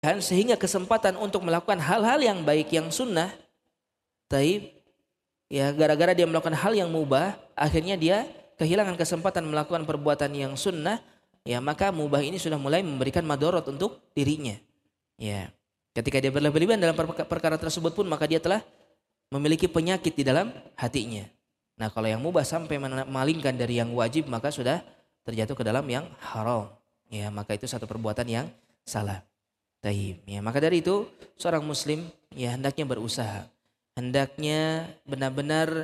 sehingga kesempatan untuk melakukan hal-hal yang baik, yang sunnah, taib, ya gara-gara dia melakukan hal yang mubah, akhirnya dia kehilangan kesempatan melakukan perbuatan yang sunnah, ya maka mubah ini sudah mulai memberikan madorot untuk dirinya. Ya, ketika dia berlebihan dalam perkara tersebut pun, maka dia telah memiliki penyakit di dalam hatinya. Nah, kalau yang mubah sampai memalingkan dari yang wajib, maka sudah terjatuh ke dalam yang haram. Ya, maka itu satu perbuatan yang salah. Taib. Ya, maka dari itu seorang muslim ya hendaknya berusaha, hendaknya benar-benar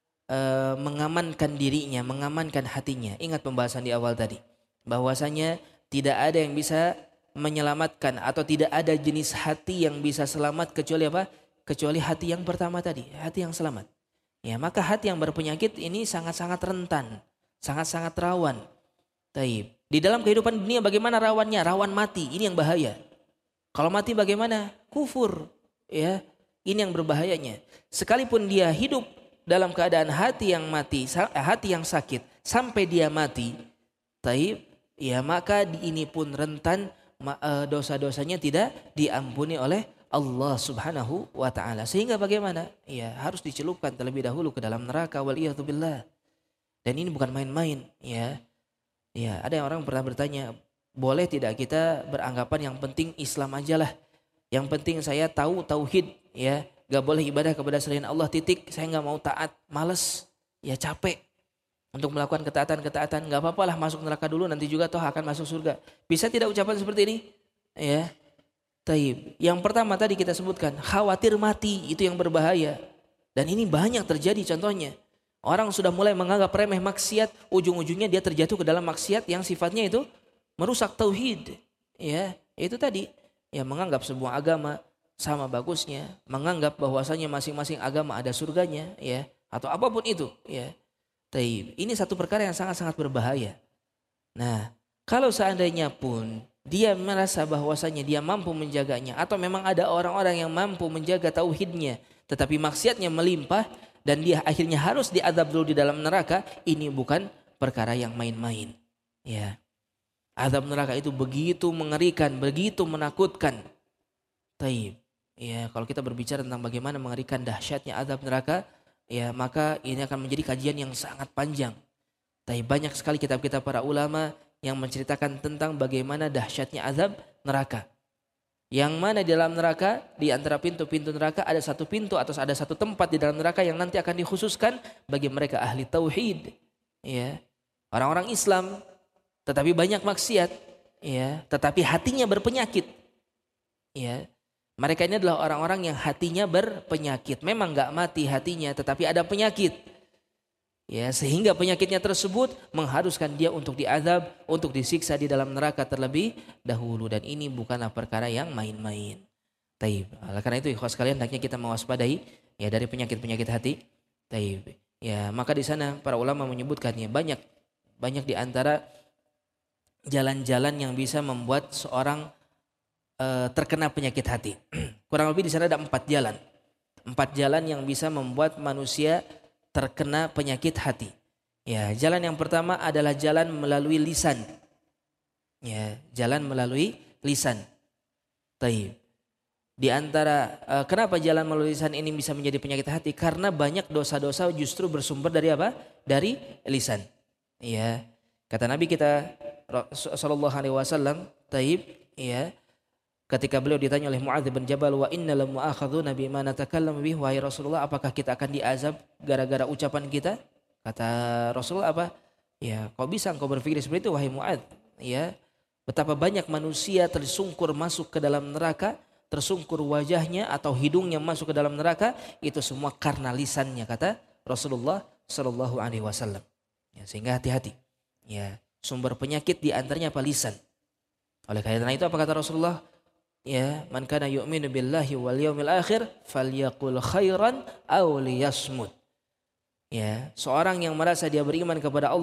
mengamankan dirinya, mengamankan hatinya. Ingat pembahasan di awal tadi, bahwasanya tidak ada yang bisa menyelamatkan atau tidak ada jenis hati yang bisa selamat kecuali apa? Kecuali hati yang pertama tadi, hati yang selamat. Ya, maka hati yang berpenyakit ini sangat-sangat rentan, sangat-sangat rawan. Taib. Di dalam kehidupan dunia bagaimana rawannya? Rawan mati, ini yang bahaya. Kalau mati bagaimana? Kufur. Ya, ini yang berbahayanya. Sekalipun dia hidup dalam keadaan hati yang mati, hati yang sakit, sampai dia mati, taib, ya maka ini pun rentan dosa-dosanya tidak diampuni oleh Allah Subhanahu wa taala. Sehingga bagaimana? Ya, harus dicelupkan terlebih dahulu ke dalam neraka, waliyadzubillah. Dan ini bukan main-main, ya. Ya, ada yang orang pernah bertanya, boleh tidak kita beranggapan yang penting Islam aja lah. Yang penting saya tahu tauhid, ya. Gak boleh ibadah kepada selain Allah, titik. Saya gak mau taat, males, ya capek untuk melakukan ketaatan-ketaatan. Gak apa-apa lah masuk neraka dulu, nanti juga toh akan masuk surga. Bisa tidak ucapan seperti ini? Ya. Taib. Yang pertama tadi kita sebutkan, khawatir mati, itu yang berbahaya. Dan ini banyak terjadi contohnya. Orang sudah mulai menganggap remeh maksiat, ujung-ujungnya dia terjatuh ke dalam maksiat yang sifatnya itu merusak tauhid, ya itu tadi, ya menganggap sebuah agama sama bagusnya, menganggap bahwasanya masing-masing agama ada surganya, ya atau apapun itu, ya. Taib. Ini satu perkara yang sangat-sangat berbahaya. Nah, kalau seandainya pun dia merasa bahwasanya dia mampu menjaganya, atau memang ada orang-orang yang mampu menjaga tauhidnya, tetapi maksiatnya melimpah dan dia akhirnya harus diazab dulu di dalam neraka, ini bukan perkara yang main-main, ya. Azab neraka itu begitu mengerikan, begitu menakutkan. Taib. Ya, kalau kita berbicara tentang bagaimana mengerikan dahsyatnya azab neraka, ya maka ini akan menjadi kajian yang sangat panjang. Taib, banyak sekali kitab-kitab para ulama yang menceritakan tentang bagaimana dahsyatnya azab neraka. Yang mana di dalam neraka, di antara pintu-pintu neraka ada satu pintu atau ada satu tempat di dalam neraka yang nanti akan dikhususkan bagi mereka ahli tauhid. Ya, orang-orang Islam tetapi banyak maksiat, ya, tetapi hatinya berpenyakit, ya. Mereka ini adalah orang-orang yang hatinya berpenyakit. Memang nggak mati hatinya, tetapi ada penyakit, ya, sehingga penyakitnya tersebut mengharuskan dia untuk diazab, untuk disiksa di dalam neraka terlebih dahulu. Dan ini bukanlah perkara yang main-main. Taib. Oleh karena itu, ikhwas sekalian, hendaknya kita mewaspadai, ya, dari penyakit-penyakit hati. Taib. Ya, maka di sana para ulama menyebutkannya banyak di antara jalan-jalan yang bisa membuat seorang terkena penyakit hati. Kurang lebih di sana ada 4 jalan. 4 jalan yang bisa membuat manusia terkena penyakit hati. Ya, jalan yang pertama adalah jalan melalui lisan. Ya, jalan melalui lisan. Taib. Di antara kenapa jalan melalui lisan ini bisa menjadi penyakit hati? Karena banyak dosa-dosa justru bersumber dari apa? Dari lisan. Ya. Kata Nabi kita sallallahu alaihi wasallam, taib, ya, ketika beliau ditanya oleh Muadz bin Jabal, wa innal mu'akhadzuna bima natakallamu bihi, wahai Rasulullah, apakah kita akan diazab gara-gara ucapan kita? Kata Rasulullah apa? Ya, kau bisa engkau berpikir seperti itu wahai Muadz? Ya, betapa banyak manusia tersungkur masuk ke dalam neraka, tersungkur wajahnya atau hidungnya masuk ke dalam neraka, itu semua karena lisannya, kata Rasulullah sallallahu alaihi wasallam. Ya, sehingga hati-hati. Ya, sumber penyakit di antaranya apa? Lisan. Oleh karena itu apa kata Rasulullah? Ya, man kana yu'minu billahi wal yaumil akhir falyaqul khairan aw liyasmut. Ya, seorang yang merasa dia beriman kepada Allah